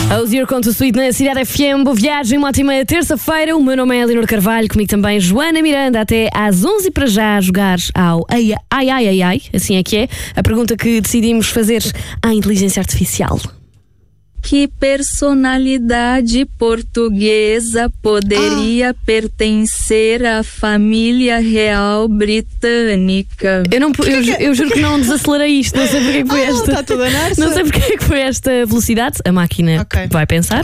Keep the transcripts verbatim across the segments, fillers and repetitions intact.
A Uzier conta o Sweet na Cidade F M. Boa viagem, uma ótima terça-feira. O meu nome é Eleanor Carvalho, comigo também Joana Miranda. Até às onze para já a jogar ao ai, ai, ai, ai, ai. Assim é que é. A pergunta que decidimos fazer à inteligência artificial. Que personalidade portuguesa poderia ah. pertencer à família real britânica? Eu, não, eu, eu, eu juro que não desacelerei isto. Não sei porque é que foi ah, esta. Está tudo a narça. Não sei porque é que foi esta velocidade. A máquina okay. vai pensar.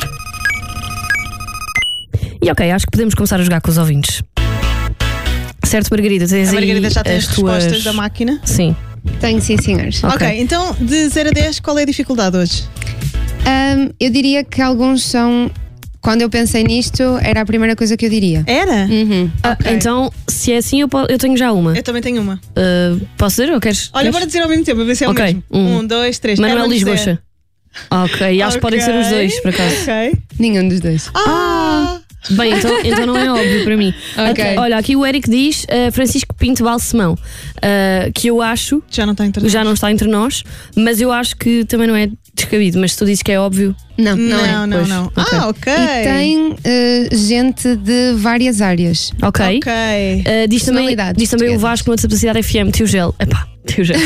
E ok, acho que podemos começar a jogar com os ouvintes. Certo, Margarida? Tens a Margarida já tem as, as respostas tuas... da máquina? Sim. Tenho, sim, senhores. Ok, okay então de zero a dez, qual é a dificuldade hoje? Um, eu diria que alguns são. Quando eu pensei nisto, era a primeira coisa que eu diria. Era? Uhum. Ah, okay. Então, se é assim, eu, eu tenho já uma. Eu também tenho uma. Uh, posso dizer ou queres? Olha, queres? bora dizer ao mesmo tempo, a ver se é o okay. mesmo. Um, um dois, três. Manuel Lisbocha. Ok, acho que podem ser os dois, por acaso. Ok. Nenhum dos dois. Ah! Bem, então, então não é óbvio para mim. Okay. Olha, aqui o Eric diz uh, Francisco Pinto Balsemão, uh, que eu acho já não está entre nós. já não está entre nós, mas eu acho que também não é descabido. Mas se tu dizes que é óbvio, não, não, não é. Não, não, não. Okay. Ah, ok. E tem uh, gente de várias áreas. Ok. okay. Uh, diz também, diz também o Vasco no WhatsApp da Cidade F M, Tio Gel. Epá, Tio Gel.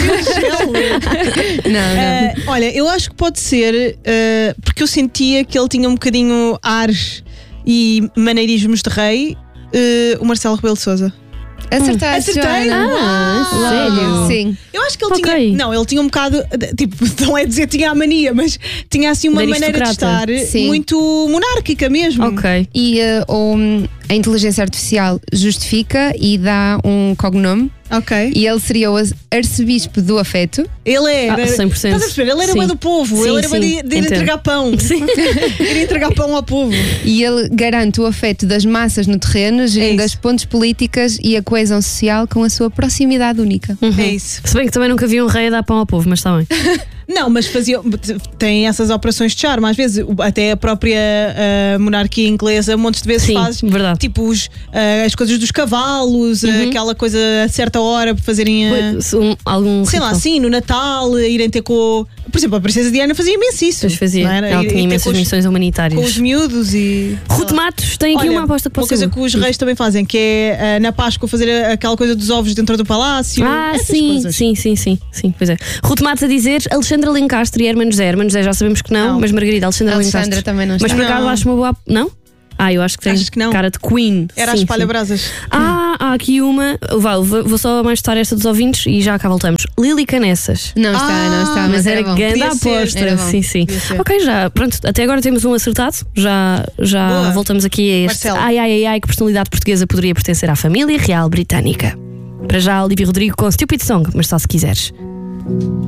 não, não. Uh, olha, eu acho que pode ser uh, porque eu sentia que ele tinha um bocadinho ares e maneirismos de rei, uh, o Marcelo Rebelo de Sousa. Acertaste, Acertei? Ah, Uau. sério? Sim. Eu acho que ele okay. tinha. Não, ele tinha um bocado. Tipo, não é dizer tinha a mania, mas tinha assim uma maneira de estar Sim. muito monárquica mesmo. Ok. E uh, um, a inteligência artificial justifica e dá um cognome. Ok. E ele seria o arcebispo do afeto. Ele era. Ah, cem por cento. Estás a perceber? Ele era bem do povo. Sim, ele era sim, bem de, de entregar pão. Sim. Ele entregar pão ao povo. E ele garante o afeto das massas no terreno, gerindo é as pontes políticas e a coesão social com a sua proximidade única. Uhum. É isso. Se bem que também nunca vi um rei a dar pão ao povo, mas está bem. Não, mas fazia, tem essas operações de charme, às vezes até a própria uh, monarquia inglesa montes de vezes Sim, faz verdade. tipo os, uh, as coisas dos cavalos, uhum. uh, aquela coisa a certa hora para fazerem uh, um, algum sei ritual. lá, assim, no Natal, irem ter com, por exemplo, a Princesa Diana fazia imenso isso. Pois fazia, era? ela tinha imensas os, missões humanitárias. Com os miúdos e. Ruth Matos tem aqui Olha, uma aposta que pode uma coisa ser. que os reis também fazem, que é uh, na Páscoa fazer aquela coisa dos ovos dentro do palácio. Ah, sim, coisas. sim, sim, sim, sim, pois é. Ruth Matos a dizer Alexandra Lencastre e Hermano José. Hermano José já sabemos que não, não. mas Margarida, Alexandra Alexandra Lencastre. também não está. Mas por acaso não. acho uma boa. Não? Ah, eu acho que tem que cara de Queen. Era sim, a espalha-brasas. Ah, há aqui uma. Vá, vou só mais testar esta dos ouvintes e já cá voltamos. Lili Canessas. Não está, ah, não está, mas, mas era, era grande Podia aposta. Era sim, sim. Ok, já. Pronto, até agora temos um acertado. Já, já Boa. voltamos aqui a este. Marcelo. Ai, ai, ai, ai, que personalidade portuguesa poderia pertencer à família real britânica. Para já, Olivia Rodrigo com Stupid Song, mas só se quiseres.